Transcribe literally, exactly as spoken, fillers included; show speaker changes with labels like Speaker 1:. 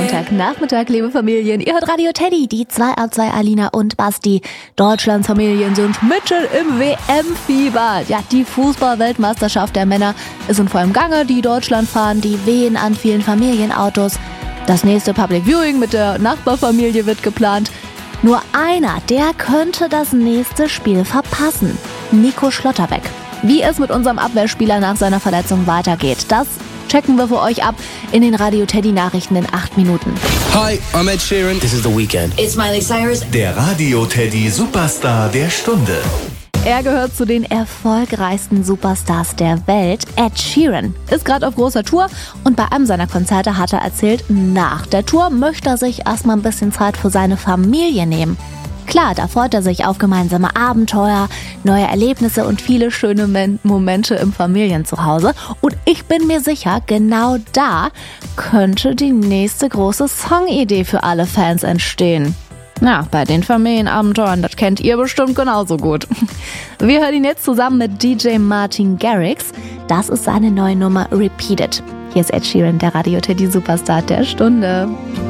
Speaker 1: Montagnachmittag, liebe Familien. Ihr hört Radio Teddy, die zwei A zwei Alina und Basti. Deutschlands Familien sind mitten im W M-Fieber. Ja, die Fußball-Weltmeisterschaft der Männer ist in vollem Gange. Die Deutschland fahren, die wehen an vielen Familienautos. Das nächste Public Viewing mit der Nachbarfamilie wird geplant. Nur einer, der könnte das nächste Spiel verpassen. Nico Schlotterbeck. Wie es mit unserem Abwehrspieler nach seiner Verletzung weitergeht, das checken wir für euch ab in den Radio Teddy Nachrichten in acht Minuten.
Speaker 2: Hi, I'm Ed Sheeran. This is The Weeknd.
Speaker 3: It's Miley Cyrus.
Speaker 4: Der Radio Teddy Superstar der Stunde.
Speaker 1: Er gehört zu den erfolgreichsten Superstars der Welt. Ed Sheeran ist gerade auf großer Tour und bei einem seiner Konzerte hat er erzählt, nach der Tour möchte er sich erstmal ein bisschen Zeit für seine Familie nehmen. Klar, da freut er sich auf gemeinsame Abenteuer, neue Erlebnisse und viele schöne Men- Momente im Familienzuhause. Und ich bin mir sicher, genau da könnte die nächste große Songidee für alle Fans entstehen. Ja, bei den Familienabenteuern, das kennt ihr bestimmt genauso gut. Wir hören ihn jetzt zusammen mit D J Martin Garrix. Das ist seine neue Nummer Repeated. Hier ist Ed Sheeran, der Radio Teddy Superstar der Stunde.